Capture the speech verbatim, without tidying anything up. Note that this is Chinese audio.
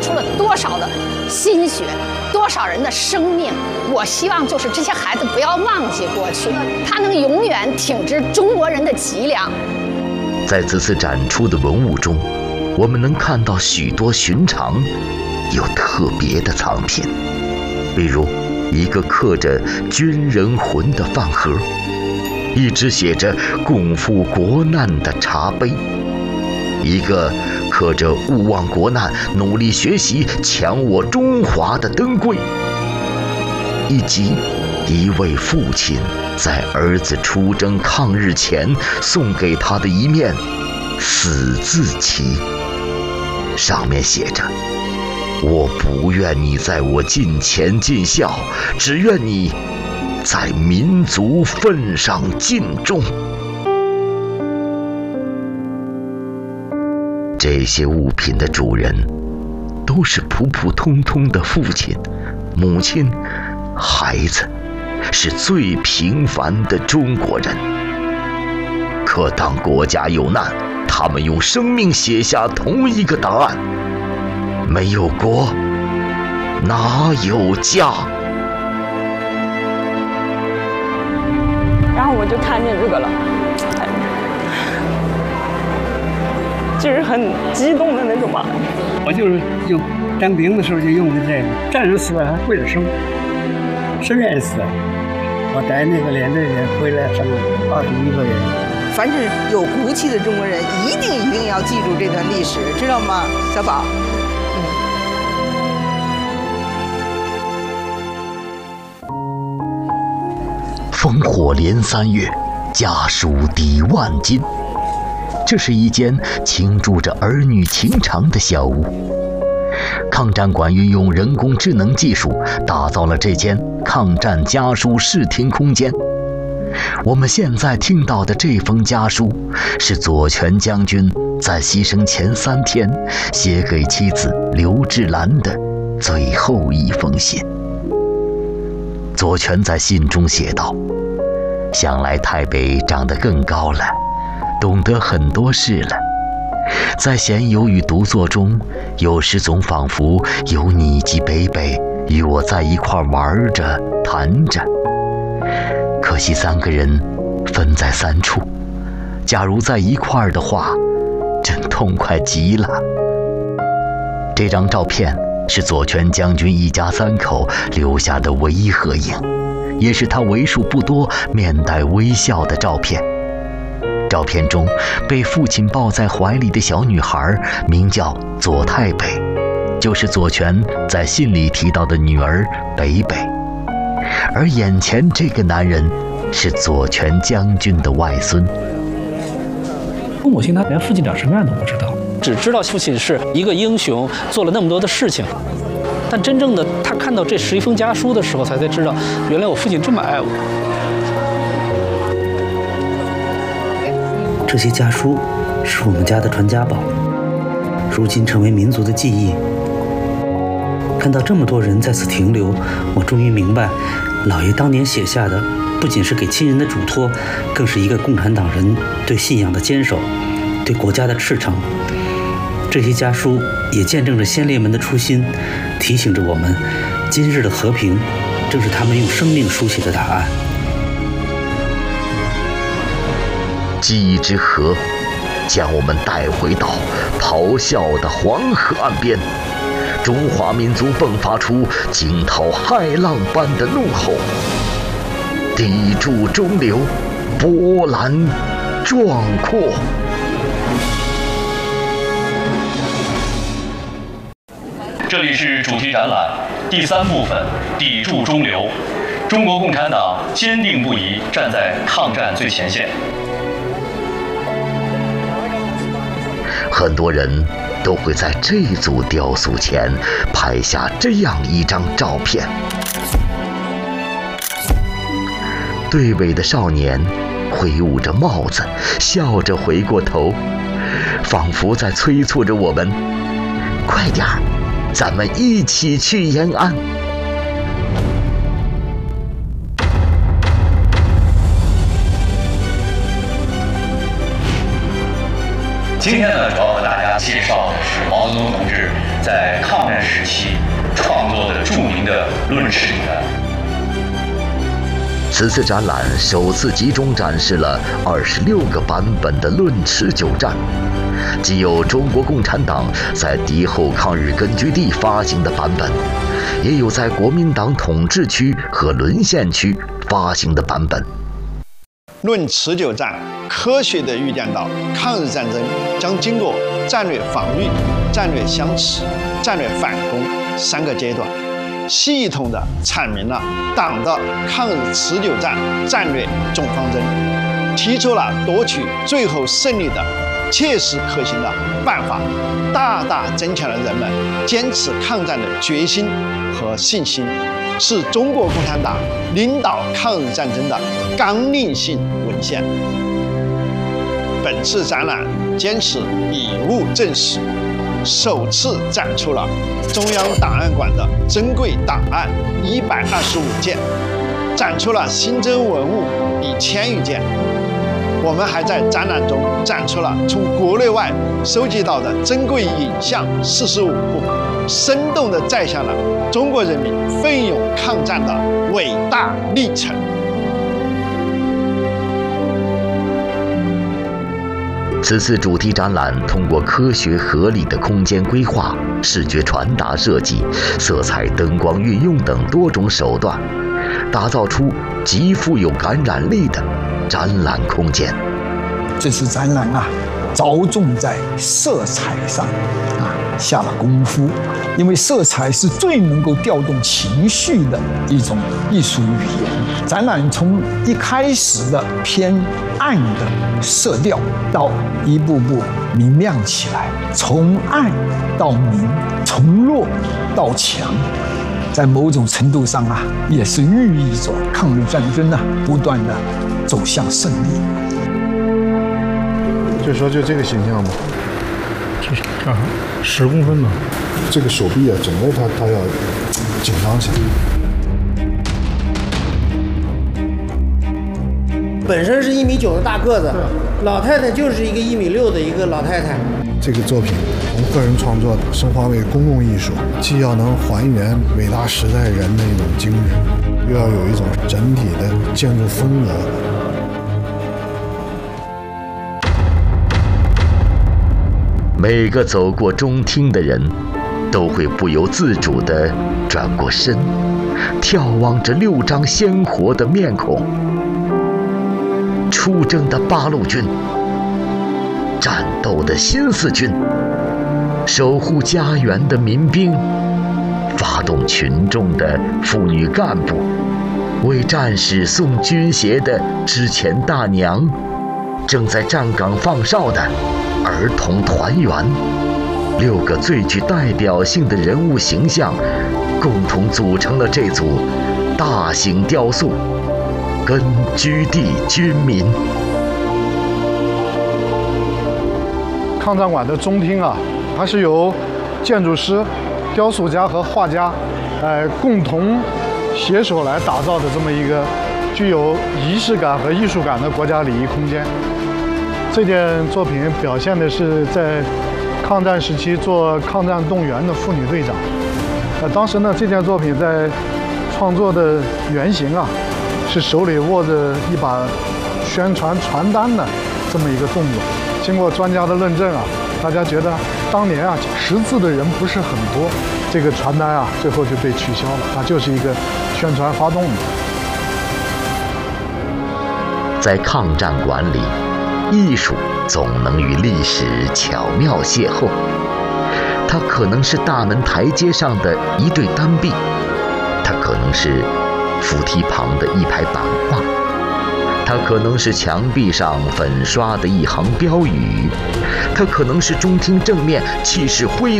出了多少的心血，多少人的生命。我希望就是这些孩子不要忘记过去，他能永远挺直中国人的脊梁。 在此次展出的文物中，我们能看到许多寻常又特别的藏品，比如一个刻着军人魂的饭盒，一只写着共赴国难的茶杯，一个刻着勿忘国难、努力学习、强我中华的灯柜，以及一位父亲在儿子出征抗日前送给他的一面死字旗，上面写着：我不愿你在我近前尽孝，只愿你在民族份上尽忠。这些物品的主人都是普普通通的父亲、母亲、孩子，是最平凡的中国人。可当国家有难，他们用生命写下同一个答案：没有国，哪有家？ 然后我就看见这个了，就是很激动的那种嘛。 我就是用当兵的时候就用的这个，战争死了还会着生，谁愿意死？我带那个连队的回来上二十一个人。 凡是有骨气的中国人，一定一定要记住这段历史，知道吗，小宝？ 烽火连三月，家书抵万金。这是一间倾注着儿女情长的小屋。抗战馆运用人工智能技术，打造了这间抗战家书视听空间。我们现在听到的这封家书，是左权将军在牺牲前三天写给妻子刘志兰的最后一封信。左权在信中写道：想来太北长得更高了，懂得很多事了。在闲游与独坐中，有时总仿佛有你及北北与我在一块玩着谈着。可惜三个人分在三处，假如在一块的话，真痛快极了。这张照片是左权将军一家三口留下的唯一合影，也是他为数不多面带微笑的照片。照片中被父亲抱在怀里的小女孩名叫左太北，就是左权在信里提到的女儿北北。而眼前这个男人是左权将军的外孙。 我母亲她连父亲长什么样都不知道，只知道父亲是一个英雄，做了那么多的事情。但真正的他看到这十一封家书的时候，才才知道，原来我父亲这么爱我。 这些家书是我们家的传家宝，如今成为民族的记忆。看到这么多人在此停留，我终于明白，老爷当年写下的不仅是给亲人的嘱托，更是一个共产党人对信仰的坚守，对国家的赤诚。这些家书也见证着先烈们的初心，提醒着我们，今日的和平正是他们用生命书写的答案。 记忆之河将我们带回到咆哮的黄河岸边，中华民族迸发出惊涛骇浪般的怒吼，砥柱中流，波澜壮阔。 这里是主题展览第三部分，砥柱中流。中国共产党坚定不移站在抗战最前线。 很多人都会在这组雕塑前拍下这样一张照片：队尾的少年挥舞着帽子，笑着回过头，仿佛在催促着我们：快点儿，咱们一起去延安。 今天呢，主要和大家介绍的是毛泽东同志在抗战时期创作的著名的《论持久战》。 此次展览首次集中展示了二十六个版本的《论持久战》，既有中国共产党在敌后抗日根据地发行的版本，也有在国民党统治区和沦陷区发行的版本。 论持久战，科学地预见到抗日战争将经过战略防御、战略相持、战略反攻三个阶段，系统地阐明了党的抗日持久战战略总方针，提出了夺取最后胜利的切实可行的办法，大大增强了人们坚持抗战的决心和信心，是中国共产党领导抗日战争的纲领性文献。本次展览坚持以物证实，首次展出了中央档案馆的珍贵档案一百二十五件，展出了新增文物一千余件。我们还在展览中展出了从国内外收集到的珍贵影像四十五部，生动地再现了中国人民奋勇抗战的伟大历程。 此次主题展览通过科学合理的空间规划、视觉传达设计、色彩灯光运用等多种手段，打造出极富有感染力的展览空间。 这次展览啊，着重在色彩上啊下了功夫，因为色彩是最能够调动情绪的一种艺术语言。展览从一开始的偏暗的色调，到一步步明亮起来，从暗到明，从弱到强。在某种程度上啊，也是寓意着抗日战争啊不断的走向胜利。 就说就这个形象嘛， 就是啊，十公分嘛， 这个手臂啊，整个它它要紧张起来。 本身是一米九的大个子，老太太就是一个一米六的一个老太太。 这个作品从个人创作升华为公共艺术，既要能还原伟大时代人的一种精神，又要有一种整体的建筑风格。 每个走过中厅的人，都会不由自主地转过身，眺望着六张鲜活的面孔。出征的八路军，战斗的新四军，守护家园的民兵，发动群众的妇女干部，为战士送军鞋的之前大娘，正在站岗放哨的儿童团员，六个最具代表性的人物形象，共同组成了这组大型雕塑——根据地军民。 抗战馆的中厅啊，它是由建筑师、雕塑家和画家，呃，共同携手来打造的这么一个具有仪式感和艺术感的国家礼仪空间。这件作品表现的是在抗战时期做抗战动员的妇女队长。呃，当时呢，这件作品在创作的原型啊，是手里握着一把宣传传单的这么一个动作。经过专家的论证啊，大家觉得当年啊识字的人不是很多，这个传单啊最后就被取消了，它就是一个宣传发动的。 在抗战馆里，艺术总能与历史巧妙邂逅。它可能是大门台阶上的一对单壁，它可能是扶梯旁的一排版画，它可能是墙壁上粉刷的一行标语，它可能是中厅正面气势恢